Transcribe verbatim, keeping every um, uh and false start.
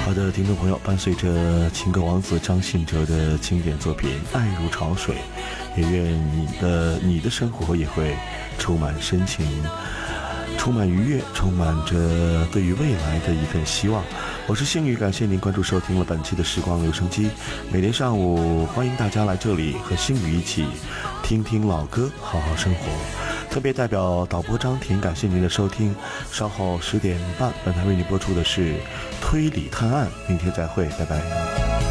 好的，听众朋友，伴随着情歌王子张信哲的经典作品《爱如潮水》，也愿你的你的生活也会充满深情，充满愉悦，充满着对于未来的一份希望。我是星宇，感谢您关注收听了本期的时光留声机。每天上午欢迎大家来这里和星宇一起听听老歌，好好生活。特别代表导播张婷感谢您的收听。稍后十点半，本台为您播出的是推理探案。明天再会，拜拜。